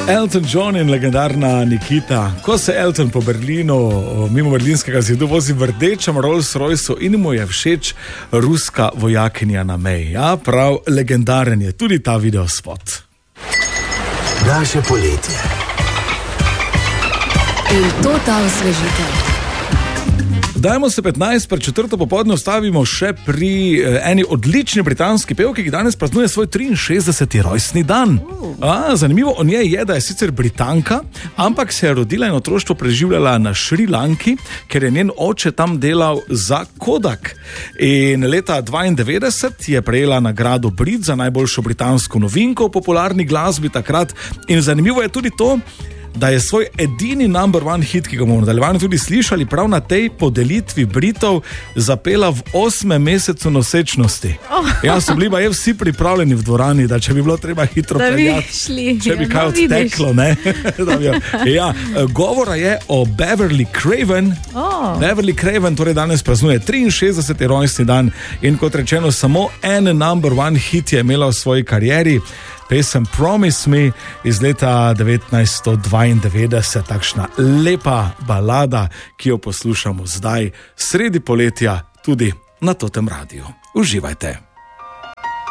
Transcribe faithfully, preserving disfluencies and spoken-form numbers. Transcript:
Elton John in legendarna Nikita. Ko se Elton po Berlinu mimo berlinskega zidu vozi v rdečem Rolls-Royceu in mu je všeč ruska vojakinja na meji. Ja, prav legendaren je tudi ta videospot. Naše poletje. In to ta osvežitev. Dajmo se petnajst pred četrto popoldne ustavimo še pri eh, eni odlični britanski pevki, ki danes praznuje svoj triinšestdeseti rojstni dan. A, zanimivo o njej je, da je sicer Britanka, ampak se je rodila in otroštvo preživljala na Šrilanki, ker je njen oče tam delal za Kodak. In leta dvaindevetdeset je prejela nagrado Brit za najboljšo britansko novinko v popularni glasbi takrat. In zanimivo je tudi to, da je svoj edini number one hit, ki ga bomo v nadaljevanju tudi slišali, prav na tej podelitvi Britov zapela v osmem mesecu nosečnosti. Oh. Ja, so bili pa je vsi pripravljeni v dvorani, da če bi bilo treba hitro peljati, če bi kaj odteklo, ne? Ja, govora je o Beverly Craven. Oh. Beverly Craven torej danes praznuje triinšestdeseti rojstni dan in kot rečeno, samo en number one hit je imela v svoji karieri. Pesem Promise Me iz leta devetnajststo dvaindevetdeset, takšna lepa balada, ki jo poslušamo zdaj sredi poletja tudi na Totem Radiu. Uživajte.